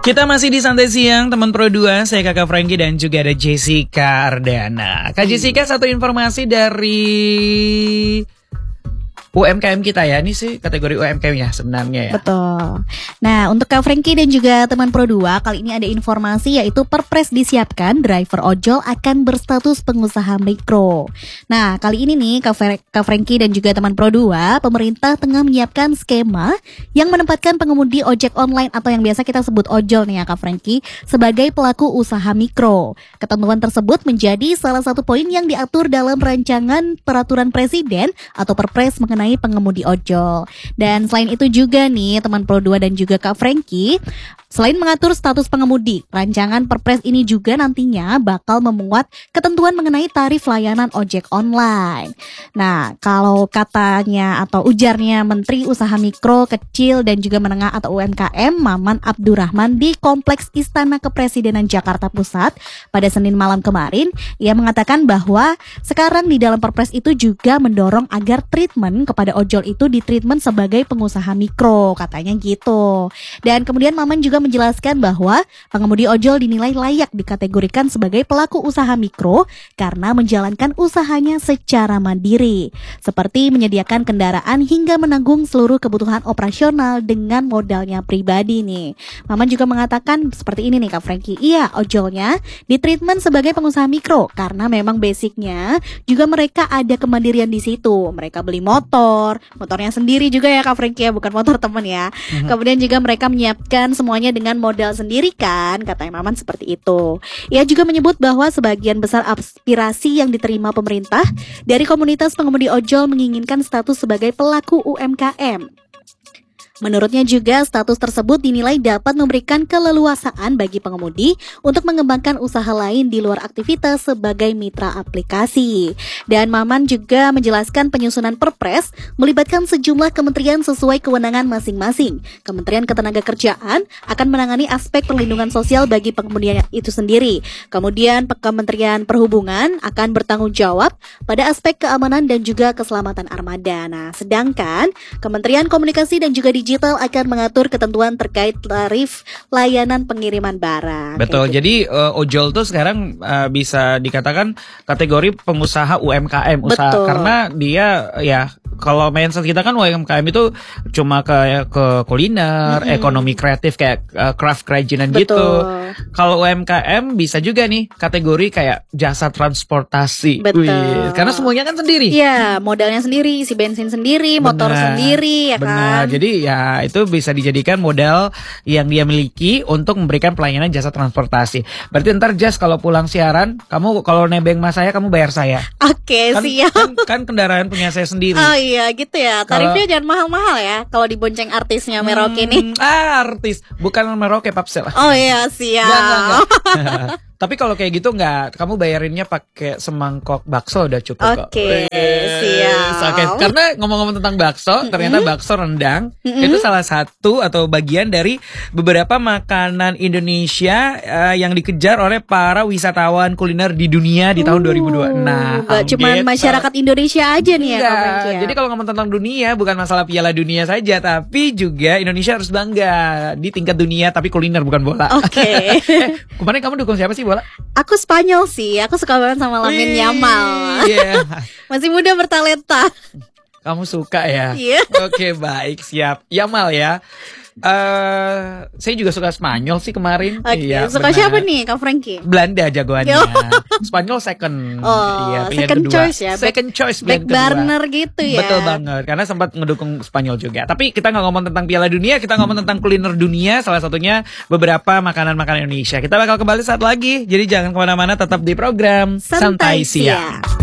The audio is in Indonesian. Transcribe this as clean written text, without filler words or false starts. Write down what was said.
Kita masih di Santai Siang, teman Pro 2, saya Kakak Frankie dan juga ada Jessica Ardana. Kak Jessica, satu informasi dari UMKM kita ya, ini sih kategori UMKM ya sebenarnya ya. Betul. Nah, untuk Kak Frankie dan juga teman Pro 2, kali ini ada informasi yaitu Perpres disiapkan, driver ojol akan berstatus pengusaha mikro. Nah, kali ini nih Kak Frankie dan juga teman Pro 2, pemerintah tengah menyiapkan skema yang menempatkan pengemudi ojek online atau yang biasa kita sebut ojol nih ya Kak Frankie, sebagai pelaku usaha mikro. Ketentuan tersebut menjadi salah satu poin yang diatur dalam rancangan peraturan presiden atau Perpres mengenai pengemudi ojol. Dan selain itu juga nih teman Pro 2 dan juga Kak Frankie, selain mengatur status pengemudi, rancangan Perpres ini juga nantinya bakal memuat ketentuan mengenai tarif layanan ojek online. Nah, kalau katanya atau ujarnya Menteri Usaha Mikro, Kecil dan juga Menengah atau UMKM Maman Abdurrahman di Kompleks Istana Kepresidenan Jakarta Pusat pada Senin malam kemarin, ia mengatakan bahwa sekarang di dalam Perpres itu juga mendorong agar treatment kepada ojol itu ditreatment sebagai pengusaha mikro, katanya gitu. Dan kemudian Maman juga menjelaskan bahwa pengemudi ojol dinilai layak dikategorikan sebagai pelaku usaha mikro karena menjalankan usahanya secara mandiri, seperti menyediakan kendaraan hingga menanggung seluruh kebutuhan operasional dengan modalnya pribadi nih. Maman juga mengatakan seperti ini nih Kak Frankie, iya ojolnya ditreatment sebagai pengusaha mikro karena memang basicnya juga mereka ada kemandirian di situ. Mereka beli motornya sendiri juga ya Kak Frankie ya, bukan motor temen ya. Kemudian juga mereka menyiapkan semuanya dengan modal sendiri kan, kata Maman seperti itu. Ia juga menyebut bahwa sebagian besar aspirasi yang diterima pemerintah dari komunitas pengemudi ojol menginginkan status sebagai pelaku UMKM. Menurutnya juga status tersebut dinilai dapat memberikan keleluasaan bagi pengemudi untuk mengembangkan usaha lain di luar aktivitas sebagai mitra aplikasi. Dan Maman juga menjelaskan penyusunan Perpres melibatkan sejumlah kementerian sesuai kewenangan masing-masing. Kementerian Ketenagakerjaan akan menangani aspek perlindungan sosial bagi pengemudi itu sendiri. Kemudian Kementerian Perhubungan akan bertanggung jawab pada aspek keamanan dan juga keselamatan armada. Nah, sedangkan Kementerian Komunikasi dan juga Digital akan mengatur ketentuan terkait tarif layanan pengiriman barang. Betul, jadi ojol tuh sekarang bisa dikatakan kategori pengusaha UMKM, usaha. Betul. Karena dia ya kalau mindset kita kan UMKM itu cuma ke kuliner, ekonomi kreatif kayak craft kerajinan gitu. Kalau UMKM bisa juga nih kategori kayak jasa transportasi. Betul. Wih, karena semuanya kan sendiri. Iya, modalnya sendiri, isi bensin sendiri, motor sendiri ya kan. Jadi ya itu bisa dijadikan modal yang dia miliki untuk memberikan pelayanan jasa transportasi. Berarti ntar Jas kalau pulang siaran, kamu kalau nebeng mas saya, kamu bayar saya. Oke, siap. Kan kendaraan punya saya sendiri. Oh iya gitu ya. Tarifnya jangan mahal-mahal ya kalau dibonceng artisnya Merauke nih. Artis, bukan Merauke Papsel. Oh iya, siap. Enggak. Tapi kalau kayak gitu enggak, kamu bayarinnya pakai semangkok bakso udah cukup kok. Oke, siap. Oke, karena ngomong-ngomong tentang bakso, ternyata bakso rendang itu salah satu atau bagian dari beberapa makanan Indonesia yang dikejar oleh para wisatawan kuliner di dunia di tahun 2026. Gak cuma masyarakat Indonesia aja nih ya. Jadi kalau ngomong tentang dunia bukan masalah Piala Dunia saja, tapi juga Indonesia harus bangga di tingkat dunia, tapi kuliner bukan bola. Oke. Kemarin kamu dukung siapa sih bola? Aku Spanyol sih, aku suka banget sama Lamine Yamal. Yeah. Masih muda bertalenta. Kamu suka ya? Iya. Oke, baik, siap. Yamal ya. Saya juga suka Spanyol sih kemarin. Iya, suka benar. Siapa nih Kak Frankie? Belanda jagoannya. Spanyol second. Iya, second kedua. Choice ya. Second choice back burner gitu ya. Betul banget. Karena sempat ngedukung Spanyol juga. Tapi kita nggak ngomong tentang Piala Dunia, kita ngomong tentang kuliner dunia. Salah satunya beberapa makanan-makanan Indonesia. Kita bakal kembali saat lagi. Jadi jangan kemana-mana, tetap di program Santai Siang.